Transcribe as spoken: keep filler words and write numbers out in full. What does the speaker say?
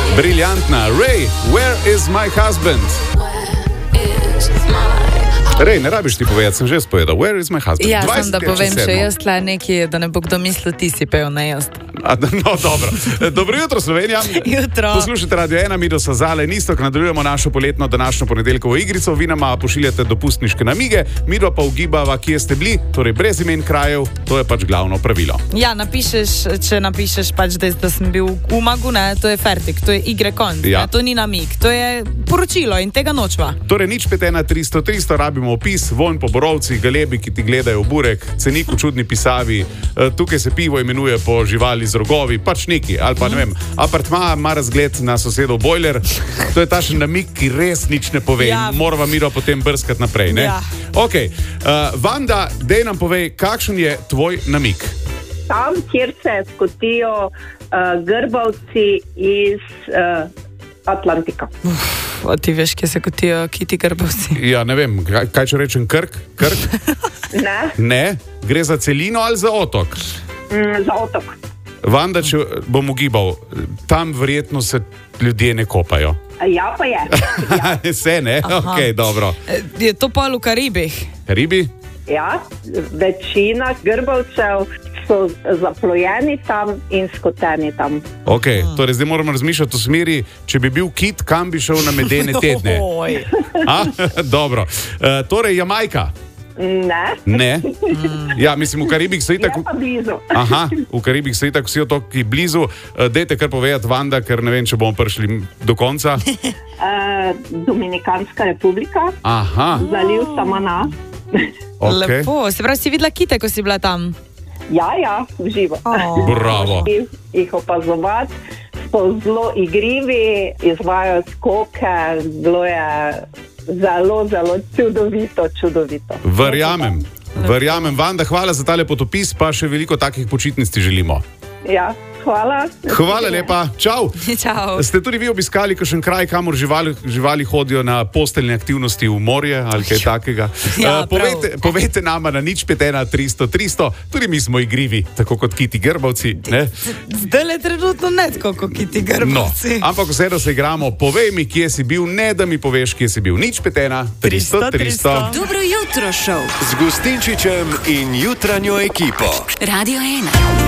Briljantna. Ray, where is my husband? Rej, ne rabiš ti povedati, sem že spovedal. Where is my husband? Ja, sem da povem še jaz tle nekaj, da ne bo kdo mislil, ti si pel, ne jaz. A, no, dobro. Dobro jutro, Slovenija. Jutro. Poslušajte Radio ena, mi do Sazale in Istok, nadaljujemo našo poletno današnjo ponedeljkovo igrico. Vi nama pošiljate dopustniške namige, mi pa ugibava, kje ste bili, torej brez imen krajev, to je pač glavno pravilo. Ja, napišeš, če napišeš pač, da, da sem bil v Umagu, ne, to je fertik, to je igre konc, ja. To ni namig, to je poročilo in tega nočva. Torej nič pet ena tristo tristo, rabimo opis, vonj po borovcih, galebi, ki ti gledajo v burek, cenik v čudni pisavi, tukaj se pivo imenuje po živali z rogovi, pač neki, ali pa ne vem, apartma ima razgled na sosedov bojler, to je tašen namig, ki res nič ne pove, ja. Morava miro potem brskati naprej, ne? Ja. Ok, uh, Vanda, dej nam povej, kakšen je tvoj namig? Tam, kjer se skotijo uh, grbavci iz uh, Atlantika. Uf, ti veš, kje se kotijo kiti grbavci? Ja, ne vem, kaj, kaj če rečem, Krk? Krk? Ne. Ne? Gre za celino ali za otok? Mm, za otok. Vanda, če bom ugibal, tam verjetno se ljudje ne kopajo. Ja, pa je. Ja. Se ne? Aha. Ok, dobro. Je to pol v Karibih? Karibi? Ja, večina grbavcev so zaplojeni tam in skoteni tam. Ok, torej zdaj moramo razmišljati v smeri, če bi bil kit, kam bi šel na medene tedne. A? Dobro. Uh, torej, Jamajka? Ne. Ne? Ja, mislim, v Karibih so itak... Je pa blizu. Aha, v Karibih so itak vsi otoki blizu. Uh, dejte kar povedati, Vanda, ker ne vem, če bomo prišli do konca. Uh, Dominikanska republika. Aha. Zaliv Samana. Okay. Lepo, se pravi, si videla kite, ko si bila tam? Ja, ja, v živo. Oh. Bravo. Jih opazovati, so zelo igrivi, izvajajo skoke, zelo je zelo, zelo čudovito, čudovito. Verjamem, verjamem. Vanda, hvala za tale potopis, pa še veliko takih počitnic ti želimo. Ja, hvala. Hvala lepa, čau. Čau. Ste tudi vi obiskali kakšen kraj, kamor živali, živali hodijo na posteljne aktivnosti v morje ali kaj takega? Ja, uh, povejte, povejte nama na nič pet ena tristo tristo, tudi mi smo igrivi, tako kot kiti grbavci. Zdaj le trenutno ne tako kot kiti grbavci. No, ampak vseeno se igramo, povej mi, kje si bil, ne da mi poveš, kje si bil. Nič pet ena tristo tristo. Dobro jutro, šov z Gustinčičem in jutranjo ekipo. Radio ena.